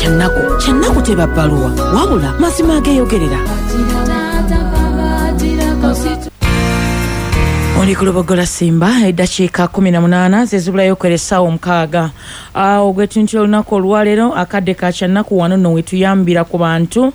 Kyannaku teba bbaluwa wabula mazima ageeyogerera. Oli kulobogola Simba eddakiika 18 zezibulayo okweresaawo omukaaga ogwetuntu olunaku olwaleero akadde ka kyannaku wano nno wetuyambira ku bantu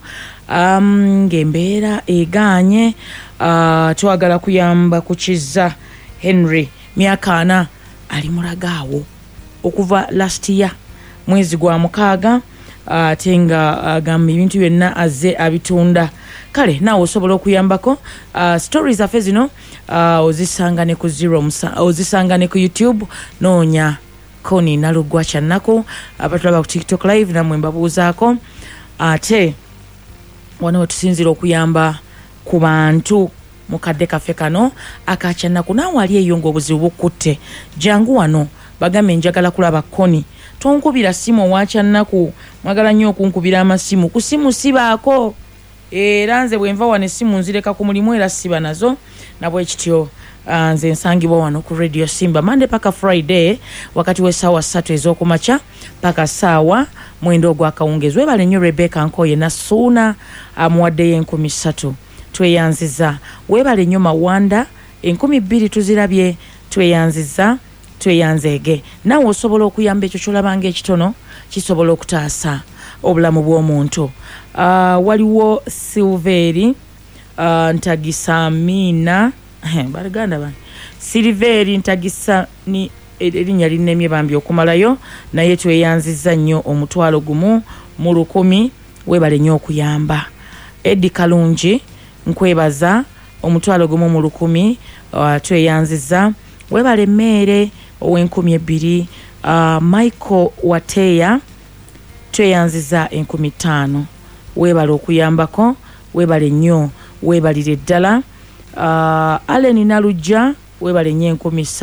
ng'embeera egaanye twagala kuyamba ku Kizza Henry myaka 4 ali mulagaawo okuva last year mwezi gwa mukaaga ate nga agamba ebintu byonna azze abitunda. Kale naawe osobola okuyambako stories zaffe zino ozisanga ne ku ozisanga ne ku YouTube noonya Koni Nalugwa Kyannaku abatulaba ku TikTok live namwe mbabuuzaako ate wano wetusinzira okuyamba ku bantu mu kadde kaffe kano aka Kyannaku. Naawe ali eyo ng'obuzibu bukutte jangu wano bagambe njagala kulaba Koni tonkubira simu owa Kyannaku mwagala nnyo okunkubira amasimu ku simu sibaako era nze bwe nva wano essimu nzireka ku mulimu era siba nazo nabwe kityo nze nsangibwa wano ku Radio Simba Monday paka Friday wakati w'essaawa 3 ez'okumakya paka ssaawa 9 ogwakawungeezi. Webale nnyo Rebecca Nkoye Nasuuna amuwaddeyo 13 tweyanziza. Webale nnyo Mawanda 12 tuzirabye tweyanziza tweyanzeege. Naawe osobola okuyamba ekyo kyolabanga ekitono kisobola okutaasa obulamu bw'omuntu. Waliwo Silveri Ntagisa Amina bariganda bani Silveri Ntagisa ni erinnya linnemye bambi okumalayo naye tweyanziza nnyo omutwalo gumu mu 100 webale nnyo okuyamba. Eddie Kalungi nkwebaza omutwalo gumu mu 100 tweyanziza. Webale Mere ow'Enkumi 2 Michael Wateya tweyanziza 15 webale okuyambako webale nnyo webalire ddala. Allen Nalujja webale nnyo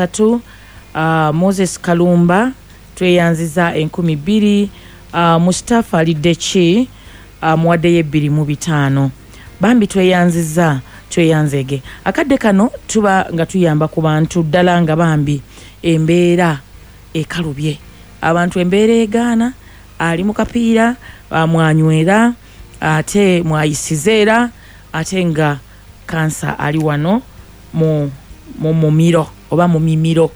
13 Moses Kalumba tweyanziza 12 Mustafa Lidechi muwaddeyo 25 bambi tweyanziza tweyanzege. Akadde kano tuba nga tuyamba ku bantu ddala nga bambi embeera ekalubye abantu embeera egaana ali mu kapiira mwanywera ate mwayisizeera ate nga kansa ali wano mu mumiro oba mu mimiro.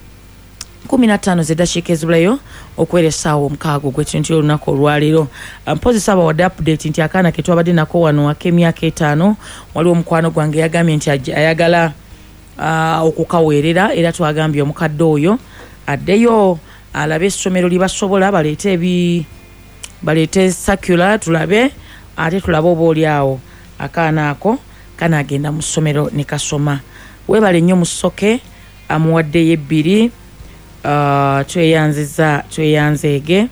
15 zeddakiika ezibulayo okweresaawo omukaaga ogw'ekintu olunaku olwaleero. Mpozesa bawadde update nti akaana ke twabadde nako wano ak'emyaka 5 waliwo omukwano gwange yagambye nti ayagala okukaweerera era twagambye omukadde oyo addeyo alabe essomero libasobola baleete circular tulabe ate tulabe oba oli awo akaana ako kanaagenda mu ssomero ne kasoma. Webale nnyo Musoke amuwaddeyo 2 tweyanziza tweyanzeege.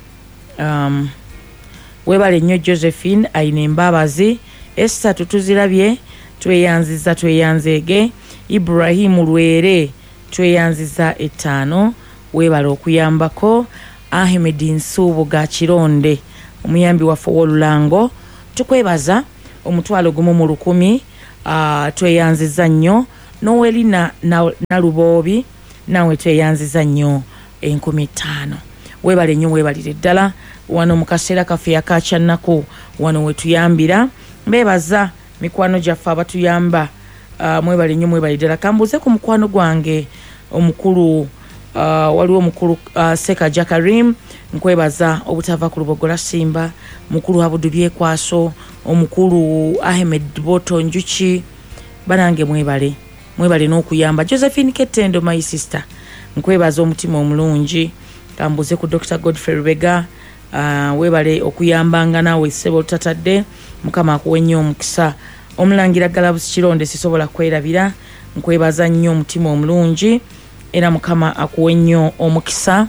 Webale nnyo Josephine ayina embabazi Esther tuzirabye tweyanziza tweyanzeege. Ibrahim Lwere tweyanziza 5 webale okuyambako. Ahmed Nsubuga Kironde omuyambi waffe w'Olulango tukwebaza omutwalo gumu mu 100 tweyanziza nnyo. Nowelina Naluboobi nawe tweyanziza nnyo 15 webale nnyo webalire ddala wano mu kaseera kaffe aka Kyannaku wano wetuyambira. Mbebaza mikwano gyaffe abatuyamba mwebale nnyo mwebale ddala. Kambuze ku mukwano gwange omukulu waliwo omukulu Seka Jakarim nkwebaza obutava ku Lubogola Simba, mukulu Abudu Byekwaso, omukulu Ahmed Boto Njuki banange mwebale n'okuyamba. Josephine Ketendo my sister nkwebaza omutima omulungi. Kambuze ku Dr. Godfrey Rubega webale okuyambanga naawe ssebo tatadde mukama akuwe nnyo omukisa. Omulangira Galabusi Kironde sisobola kwerabira nkwebaza nnyo omutima omulungi era mukama akuwe nnyo omukisa.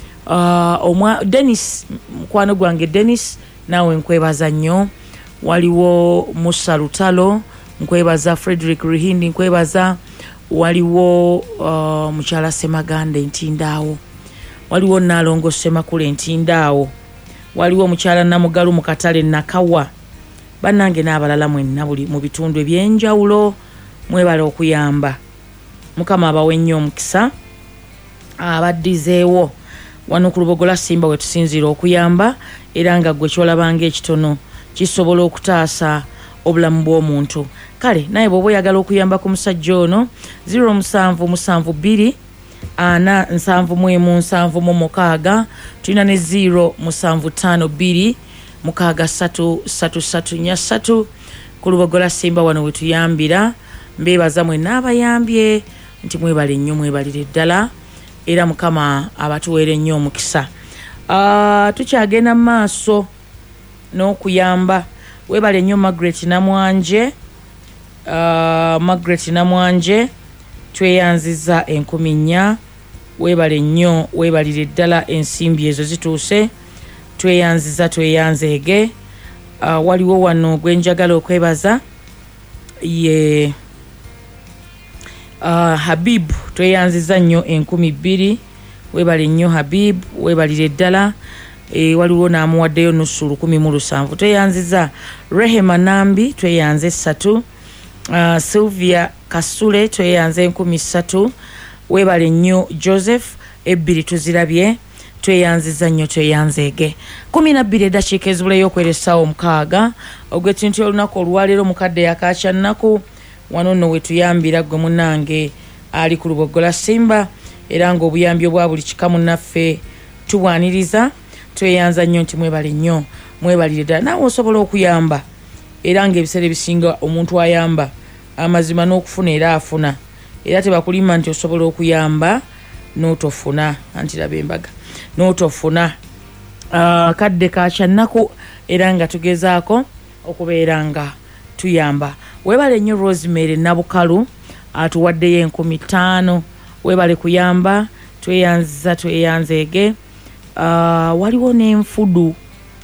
Dennis mukwano gwange Dennis nawe nkwebaza nnyo. Waliwo Musa Lutalo nkwebaza. Frederick Ruhindi nkwebaza. Waliwo mukyala Semagande Ntindaawo. Waliwo Nalongo Semakule Ntindaawo. Waliwo mukyala Namugalu mu Katale Nakawa. Bannange n'abalala mwenna buli mu bitundu ebyenjawulo mwebale okuyamba. Mukama abawe nnyo omukisa. Abaddizeewo wano ku Lubogola Simba we tusinzira okuyamba era nga gwe kyolabanga ekitono kisobola okutaasa obulamu bw'omuntu. Kale naye bw'oba oyagala okuyamba ku musajja ono 0772 477 tulina ne 0752 633 ku Lubogola Simba wano we tuyambira. Mbeebaza mwenna abayambye nti mwebale nnyo mwebalire ddala era Mukama abatuweere nnyo omukisa. Tukyagenda mu maaso n'okuyamba. Weebale nnyo Margaret Namwanje tweyanziza 10,000. Weebale nnyo weebalire ddala ensimbi ezo zituuse. Tweyanzeege. Waliwo wano gwenjagala okwebaza ye Habib tweyanziza nnyo 20,000. Weebale nnyo Habib weebalire ddala. Waliwo n'amuwaddeyo nusu 17,000. Tweyanziza Rehema Nambi tweyanze 3. Sylvia Kasule tweyanze 13,000. Weebale nnyo Joseph 2 tuzirabye. Tweyanziza nnyo tweyanzeege. 12 eddakiika ezibulayo okweresaawo 6 ogw'ekintu olunaku olwaleero mukadde yakakya nnaku wano nno we tuyambira gwe munnange ali ku Lubogola Simba era ng'obuyambi obwa buli kika munnaffe tubwaniriza. Tweyanza nnyo nti mwebale nnyo mwebalire ddala. Naawe osobola okuyamba era ng'ebiseera ebisinga omuntu ayamba amazima n'okufuna era afuna era tebakulima nti osobola okuyamba n'otofuna anti laba embaga n'otofuna. Kadde kakya nnaku era nga tugezaako okubeera nga tuyamba. Weebale nnyo Rosemary Nabukalu atuwaddeyo 15,000. Weebale kuyamba tweyanzeege. Waliwo n'enfudu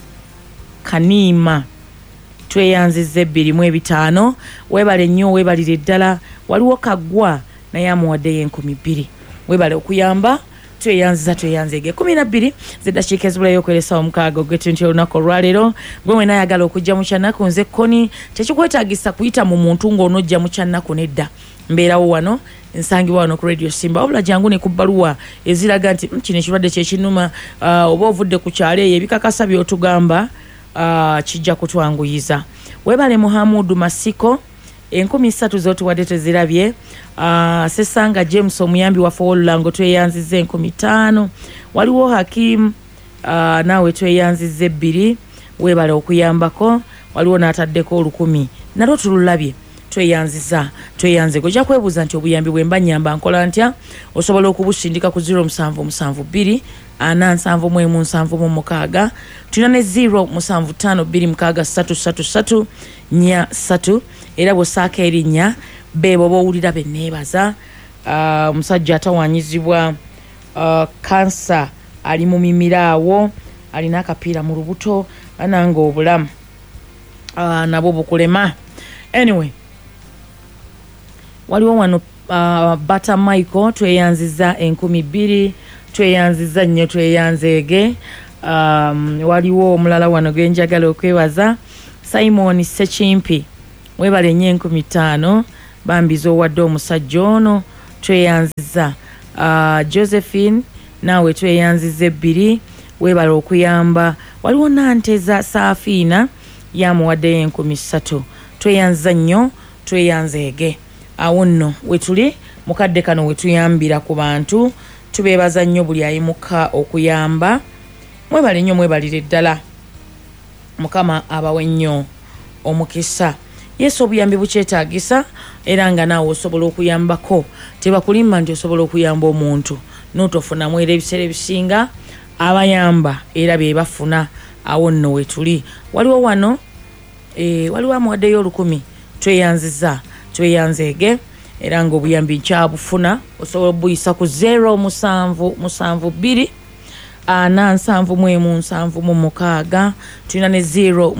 Kaniima tweyanziza 2,500. Weebale nnyo weebalire ddala. Waliwo Kaggwa naye amuwaddeyo 12,000. Weebale okuyamba tweyanzeege. 12 zeddakiika ezibulayo okweresaawo 6 ogw'ekintu olunaku olwaleero. Gwe wena ayagala okujja mu kyannaku nze Koni tekikwetaagisa kuyita mu muntu ng'onojja mu kyannaku nedda. Mbeerawo wano nsangibwa wano ku Radio Simba. Wabula jangu ne ku bbaluwa eziraga nti kino ekirwadde kyekinuma oba ovudde ku kyalo eyo ebikakasa by'otugamba kijja kutwanguyiza. Weebale Muhamudu Masiko 3,000 z'otuwadde tezirabye. Sesanga James omuyambi waffe w'olulango tweyanziza 15,000. Waliwo Hakim naawe tweyanziza 2. Weebale okuyambako. Waliwo n'ataddeko 10,000 nalwo tululabye. Tweyanziza ojja kwebuuza nti obuyambi bwe mba nnyamba nkola ntya? Osobola okubusindika ku 0772 477 tulina ne 0752 633 era bw'osaako erinnya beebo b'owulira be neebaza. Omusajja atawanyizibwa kansa ali mu mimira awo alina akapiira mu lubuto ananga obulamu nabwo bukulema. Anyway, waliwo wano Bata Michael tweyanziza 12,000. Tweyanziza nnyo tweyanzeege. Waliwo omulala wano gwenjagala okwebaza Simon Sekimpi weebale nnyo 15,000. Bambiza owadde omusajja ono tweyanziza. Josephine naawe tweyanziza 2. Weebale okuyamba. Waliwo Nanteza Saafina yamuwaddeyo 13,000. Tweyanziza nnyo tweyanzeege. Awo nno wetuli mukadde kano wetuyambira ku bantu. Tubeebaza nnyo buli ayimuka okuyamba. Mwebale nnyo mwebalire ddala. Mukama abawe nnyo omukisa. Yesu obuyambi bukyetaagisa era nga naawe osobola okuyambako. Tebakulimba nti osobola okuyamba omuntu n'otofunamu era ebiseera ebisinga abayamba era be bafuna. Awo nno wetuli. Waliwo wano waliwo amuwaddeyo 10,000. Tweyanzeege era ng'obuyambi nkyabufuna. Osobola obuyisa ku 0772 477 tulina ne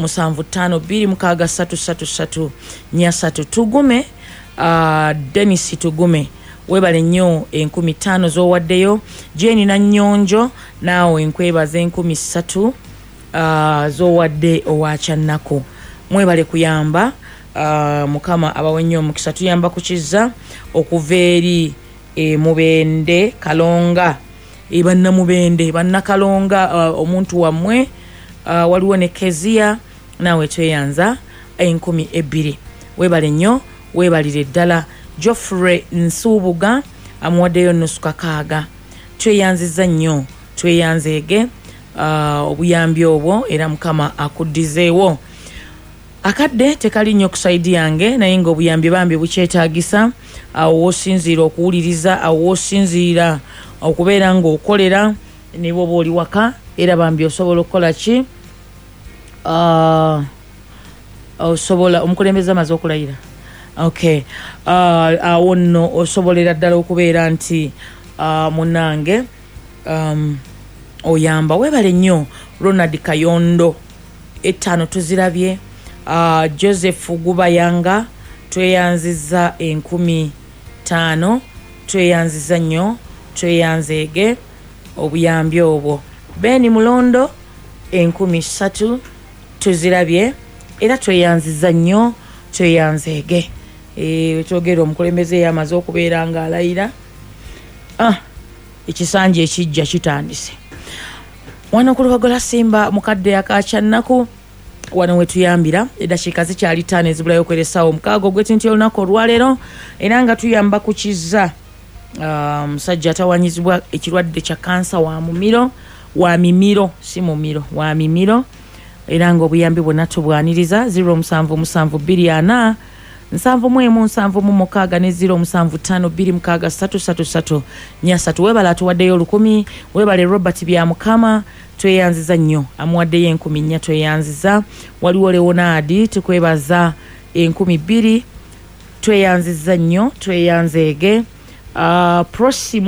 0752 633 Tugume Dennis Tugume weebale nnyo 15,000 z'owaddeyo. Jeni na Nnyonjo naawe nkwebaza 13,000 z'owadde owakyannaku. Mwebale kuyamba. Mukama abawe nnyo omukisa. Tuyamba ku kizza okuva eri Mubende Kalonga bannamubende bannakalonga omuntu wammwe waliwo ne Kezia nawe tweyanza 10,000 webale nnyo webalire ddala Geoffrey Nsubuga amuwaddeyo nusu kakaaga tweyanziza nnyo tweyanzeege obuyambi obwo era mukama akuddizeewo akadde tekali nnyo kusaidi yange naye nga obuyambi bambi bukyetaagisa awo wosinziira okuwuliriza awo wosinziira okubeera ng'okolera ne bwoba oli waka era bambi osobola okukola ki osobola omukulembeze amaze okulayira okay awo nno osobolera ddala okubeera nti munange oyamba webale nnyo Ronald Kayondo 5 tuzirabye Joseph Gubayanga tweyanziza 15,000 tweyanziza nnyo tweyanzeege obuyambi obwo Beni Mulondo 3,000 tuzirabye era tweyanziza nnyo tweyanzeege twogera omukulembeze yamaze okubeera nga alayira ekisanja ekijja kitandise wano ku Lubagola Simba mukadde akakyannaku wano wetuyambira eddakiika zikyali 5 ezibulayo okweresaawo omukaaga ogwetinti olunaku olwaleero era nga tuyamba ku kizza musajja atawanyizibwa ekirwadde kya kansa wa mimiro si mumiro wa mimiro era nga obuyambi bwonna tubwaniriza 0772 717 ne 0752 333 webala atuwaddeyo 10,000 webale Robert Byamukama tweyanziza nnyo amuwaddeyo 10,000 tweyanziza waliwo Leonard tukwebaza 2,000 tweyanziza nnyo tweyanzeege Prosi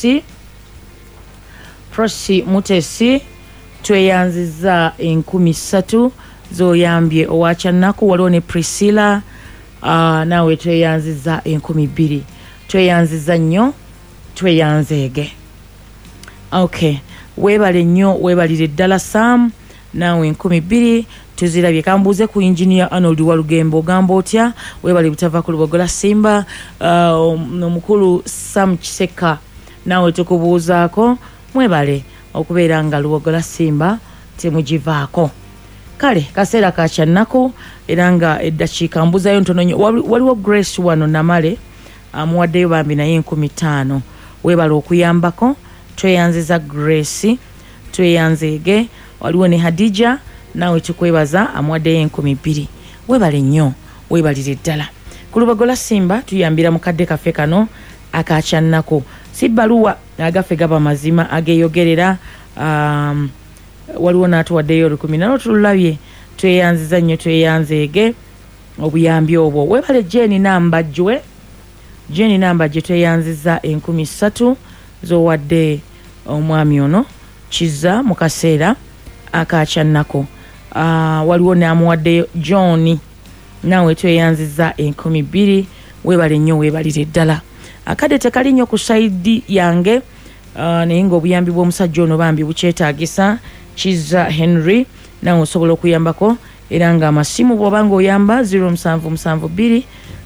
Mutesi tweyanziza 3,000 zoyambye owakyannaku waliwo ne Priscilla nawe tweyanziza 2,000 tweyanziza nnyo tweyanzeege okay webale nnyo webalire ddala Sam nawe 2,000 tuzirabye kambuuze ku engineer Arnold Walugembo ogamba otya webale butava ku Lubagola Simba omukulu Sam Kiseka nawe tukubuuzaako mwebale okubeera nga Lubagola Simba temugivaako kale kaseera kakyannaku era nga eddakiika mbuzayo ntono nnyo waliwo Grace wano Namale amuwaddeyo bambi naye 15,000 webale okuyambako tweyanziza Grace tweyanzeege waliwo ne Hadija nawe tukwebaza amuwaddeyo 2,000 webale nnyo webalire ddala ku Lubagola Simba tuyambira mukadde kaffe kano akakyannaku si bbaluwa agaffe gaba mazima ageeyogerera waliwo n'atuwaddeyo 10,000 nalo tululabye tweyanziza nnyo tweyanzeege obuyambi obwo webale Jeni Nambajwe tweyanziza 3,000 zowadde omwami ono kizza mu kaseera akakyannaku waliwo n'amuwaddeyo John nawe tweyanziza 2,000 webale nnyo webalire ddala akadde tekali nnyo ku saidi yange naye ng'obuyambi bw'omusajja ono bambi bukyetaagisa kizza Henry nawe osobola okuyambako era nga amasimu bw'oba ng'oyamba 0772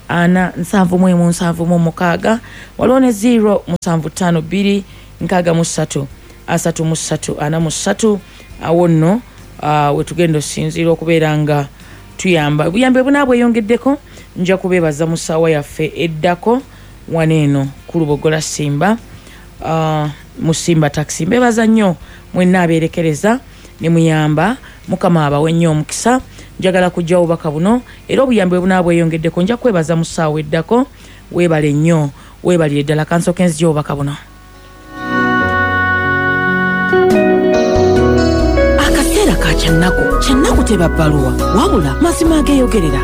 477 waliwo ne 0752 63 43 awo nno wetugenda osinziira okubeera nga tuyamba buyambi buna bweyongeddeko nja kubeebaza mu ssaawa yaffe eddako waneeno ku Lubagola Simba mu Simba taxi mbebaza nnyo mwenna abeerekereza ne muyamba mukama abawe nnyo omukisa njagala kujja obubaka buno era obuyambi buna bweyongeddeko nja kwebaza mu ssaawa eddako webale nnyo webalire ddala kansooke nzija obubaka buno akaseera ka kyannaku teba bbaluwa wabula mazima ageeyogerera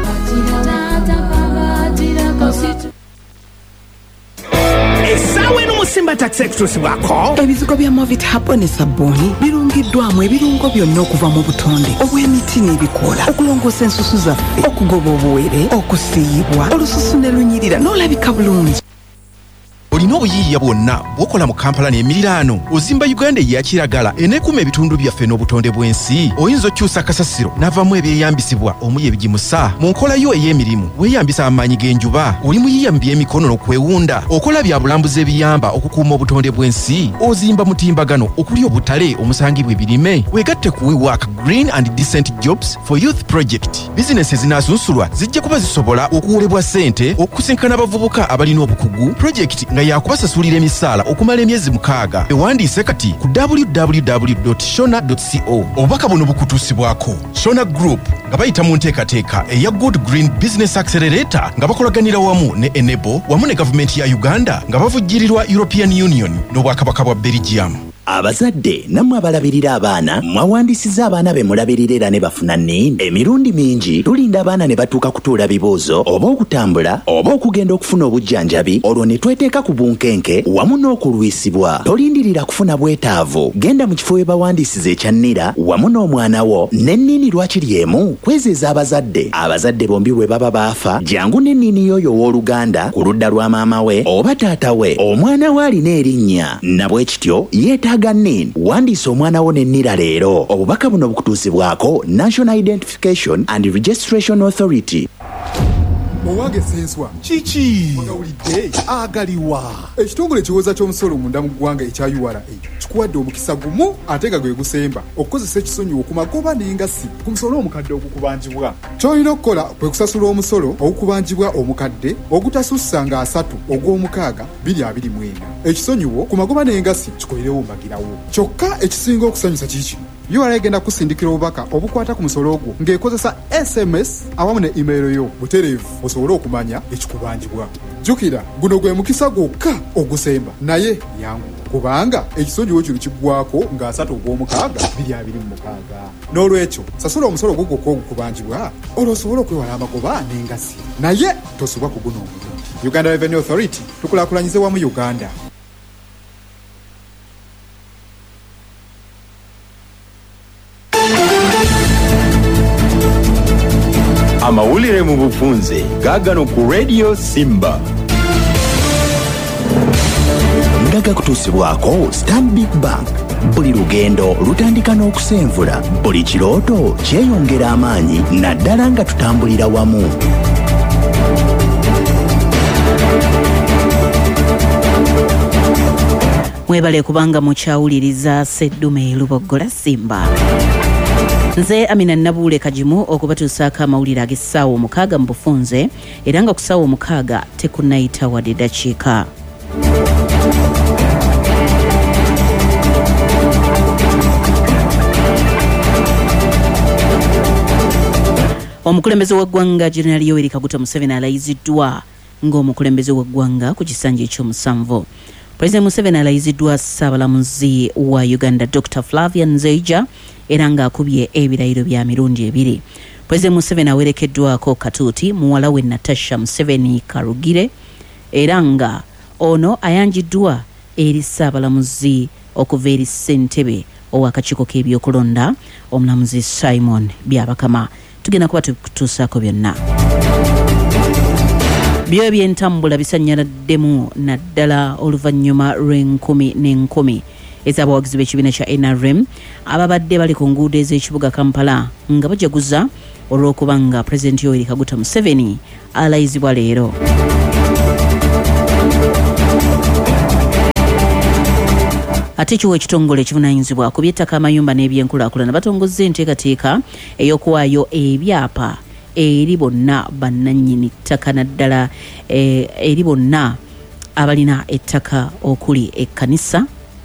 Esawe no Simba Tax Express bako ebizigo bya Movit Habo ne Saboni birungiddwamu ebirungo byonna okuva mu butonde obw'emiti n'ebikoola okulongoosa ensusu zaffe okugoba obuwere okusiiyibwa olususu ne lunyirira n'olabika bulungi olina obuyiiya bwonna bw'okola mu Kampala n'emiriraano. Ozimba Uganda eya kiragala eneekuuma ebitundu byaffe n'obutonde bw'ensi. Oyinza okyusa kasasiro n'avamu ebyeyambisibwa omuli ebigimusa. Mu nkola yo ey'emirimu weeyambisa amaanyi g'enjuba. Oli muyiiya mu by'emikono n'okwewunda. Okola bya bulambuzi ebiyamba okukuuma obutonde bw'ensi. Ozimba mutimbagano okuli obutale omusangibwa ebirime. Weegatte ku WeWork Green and Decent Jobs for Youth Project. Bizinesi ezinaasunsulwa zijja kuba zisobola okuwolebwa ssente okusinkana abavubuka abalina obukugu. Projekiti nga yakubasasulira emisaala okumala emyezi 6. Ewandiise kati ku www.shona.co. Obubaka buno bukutuusibwako Shona Group nga bayita mu nteekateeka eya Good Green Business Accelerator nga bakolaganira wamu ne Enable wamu ne gavumenti ya Uganda nga bavujjirirwa European Union n'obwakabaka bwa Belgium. Abazadde namwe abalabirira abaana mwawandisiza abaana be mulabirira era ne bafuna nini. Emirundi mingi tulinda abaana ne batuuka kutuula bibuuzo oba okutambula oba okugenda okufuna obujjanjabi olwo ne tweteeka ku bunkenke wamu n'okulwisibwa. Tolindirira kufuna bwetaavu, genda mu kifo we bawandisiza ekyannira wamu n'omwana wo n'ennini lwakiri emu kwezeeza abazadde. Abazadde bombi bwe baba baafa jangu n'ennini yoyo w'oluganda ku ludda lwa maama we oba taata we omwana we alina erinnya nabwe kityo yeetaaga Ganin wandiisa omwana wo n'ennira leero. Obubaka buno bukutuusibwako National Identification and Registration Authority. Owange senswa kiki onawulidde agaliwa ekitongole kiwoza ky'omusolo munda mu ggwanga ekya URA kikuwadde omukisa gumu ate nga gwe gusemba okukozesa ekisonyiwo ku magoba n'engasi ku musolo omukadde ogukubanjibwa. Ky'olina okukola kwe kusasula omusolo ogukubanjibwa omukadde ogutasussa nga 3 ogw'omukaaga 2024. Ekisonyiwo ku magoba n'engasi kikolerewo mbagirawo. Kyokka ekisinga okusanyusa kiki URA egenda kusindikira obubaka obukwata ku musolo ogwo ng'ekozesa SMS awamu ne email yo butereevu osobole okumanya ekikubanjibwa. Jjukira guno gwe mukisa gwokka ogusemba naye yangu kubanga ekisonyiwo kino kiggwako nga 3 ogw'omukaaga 2026. N'olwekyo sasula omusolo gwo gwokka ogukubanjibwa olwo osobole okwewala amagoba n'engasi naye tosubwa ku guno omulungi. Uganda Revenue Authority tukulaakulanyize wamu Uganda. Amawulire mu bufunze gaagano ku Radio Simba. Ndaga kutuusibwako Stanbic Bank. Buli lugendo lutandika n'okusenvula, buli kirooto kyeyongera amaanyi naddala nga tutambulira wamu. Mwebale kubanga mukyawuliriza Sseddume Luboggola Simba. Nze Amina Nabuule Kajimu okubatuusaako amawulire ag'essaawa 6 mu bufunze era nga ku ssaawa 6 tekunnayita wadde eddakiika. Omukulembeze w'eggwanga General Yoweri Kaguta Museveni alayiziddwa ng'omukulembeze w'eggwanga ku kisanja eky'omusanvu. President Museveni alayiziddwa Ssaabalamuzi wa Uganda Dr. Flavian Nzeija era ng'akubye ebirayiro bya mirundi 2. President Museveni awerekeddwako Katuuti muwala we Natasha Museveni Karugire era nga ono ayanjiddwa eri Ssaabalamuzi okuva eri ssentebe ow'akakiiko k'ebyokulonda omulamuzi Simon Byabakama. Tugenda kuba tukutuusaako byonna. Byo eby'entambula bisanyaladdemu naddala oluvannyuma lw'10 ez'abawagizi b'ekibiina kya NRM ababadde bali ku nguudo ez'ekibuga Kampala nga bajaguza olw'okuba nga Pulezidenti Yoweri Kaguta Museveni alayizibwa leero. Ate ekiwa ekitongole ekivunaanyizibwa ku by'ettaka amayumba n'ebyenkulaakulana batongozza enteekateeka ey'okuwaayo ebyapa eri bonna bannannyini ttaka naddala eri bonna abalina ettaka okuli ekkanisa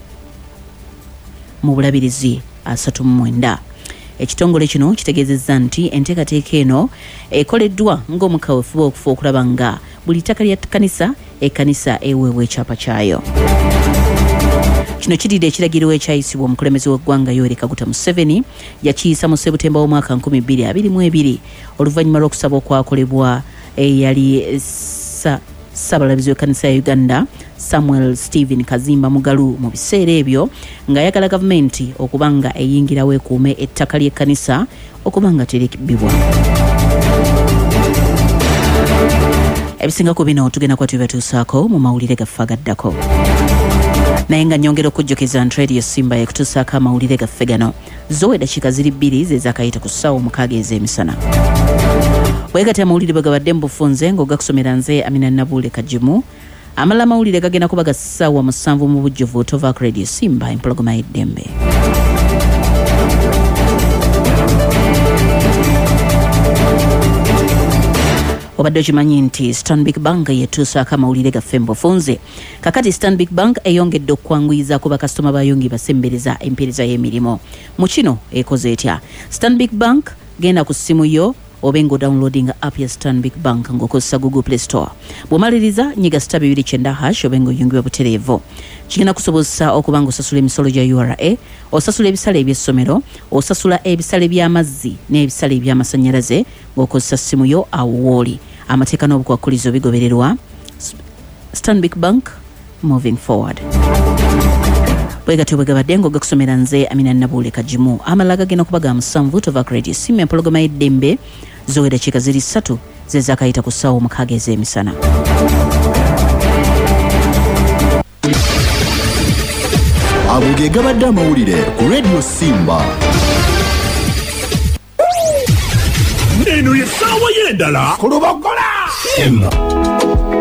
mu bulabirizi 39. Ekitongole kino kitegeezezza nti enteekateeka eno ekoleddwa ng'omukaweefuba okufa okulaba nga buli ttaka lya kkanisa ekkanisa eweebwa ekyapa kyayo. Kino kididde ekiragiro ekyayisibwa omukulembeze w'eggwanga Yoweri Kaguta Museveni yakiyisa mu Septemba w'omwaka 2022 oluvannyuma lw'okusaba okwakolebwa eyali Ssaabalamuzi w'ekkanisa ya Uganda Samuel Stephen Kazimba Mugalu mu biseera ebyo ng'ayagala gavumenti okuba nga eyingirawo ekuume ettaka ly'ekkanisa okuba nga teribibwa. ebisingako bino tugenda kuba tubibatuusaako mu mawulire gaffe agaddako naye nga nnyongera okujjukiza nti Radio Simba ekutuusaako amawulire gaffe gano zo eddakiika ziri 2 ze zaakayita ku ssaawa 6 ez'emisana bwegati amawulire bwe gabadde mu bufunze ng'ogakusomera nze Amina Nabuule Kajimu amalala amawulire gagenda kuba ga ssaawa 7 mu bujjuvu tova ku Radio Simba empologoma y'eddembe. Obadde okimanyi nti Stanbic Bank yetuusaako amawulire gaffe mu bufunze kakati Stanbic Bank eyongedde okukwanguyiza ku bakasitoma bayongi basembereza empeereza y'emirimu mu kino ekoze etya Stanbic Bank genda ku ssimu yo oba ng'odownloading app ya Stanbic Bank ng'okozesa Google Play Store bw'omaliriza nyiga *290# oba ng'oyungibwa butereevu kigenda kusobozesa okuba ng'osasula emisolo gya URA osasula ebisale eby'essomero osasula ebisale by'amazzi n'ebisale eby'amasannyalaze ng'okozesa ssimu yo awo wooli amateeka n'obukwakkulizo bigobererwa Stanbic Bank moving forward. Bwegatyo bwegabadde ng'ogakusomera nze Amina Nabuule Kajimu amalala gagenda kuba ga 7 tova ku Radio Simba empologoma y'eddembe zo eddakiika ziri 3 ze zaakayita ku ssaawa 6 ez'emisana. Ago ge gabadde amawulire ku Radio Simba. Eno ye ssaawa y'endala ku Lubogola.